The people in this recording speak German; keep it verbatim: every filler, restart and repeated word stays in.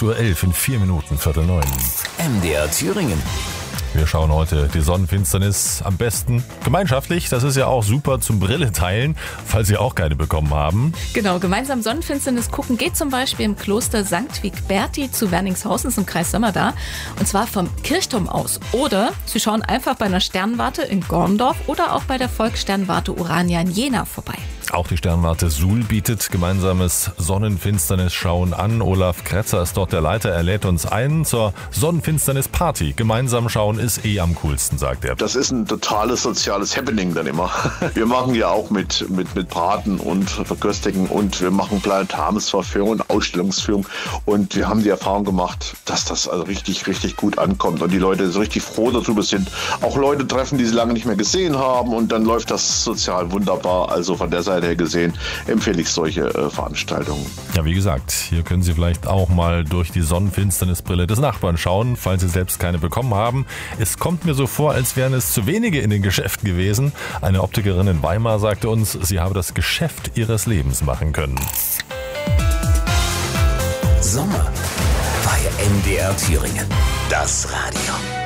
Uhr elf in vier Minuten, Viertel neun. M D R Thüringen. Wir schauen heute die Sonnenfinsternis am besten gemeinschaftlich. Das ist ja auch super zum Brille teilen, falls Sie auch keine bekommen haben. Genau, gemeinsam Sonnenfinsternis gucken geht zum Beispiel im Kloster Sankt Wigberti zu Werningshausen, ist im Kreis Sömmerda. Und zwar vom Kirchturm aus. Oder Sie schauen einfach bei einer Sternwarte in Gorndorf oder auch bei der Volkssternwarte Urania in Jena vorbei. Auch die Sternwarte Suhl bietet gemeinsames Sonnenfinsternis-Schauen an. Olaf Kretzer ist dort der Leiter. Er lädt uns ein zur Sonnenfinsternis-Party. Gemeinsam schauen ist eh am coolsten, sagt er. Das ist ein totales soziales Happening dann immer. Wir machen ja auch mit, mit, mit Braten und Verköstigen und wir machen Planetariumsverführung und Ausstellungsführung. Und wir haben die Erfahrung gemacht, dass das also richtig, richtig gut ankommt und die Leute so richtig froh darüber sind. Auch Leute treffen, die sie lange nicht mehr gesehen haben und dann läuft das sozial wunderbar. Also von der Seite her gesehen empfehle ich solche äh, Veranstaltungen. Ja, wie gesagt, hier können Sie vielleicht auch mal durch die Sonnenfinsternisbrille des Nachbarn schauen, falls Sie selbst keine bekommen haben. Es kommt mir so vor, als wären es zu wenige in den Geschäften gewesen. Eine Optikerin in Weimar sagte uns, sie habe das Geschäft ihres Lebens machen können. Sommer bei M D R Thüringen. Das Radio.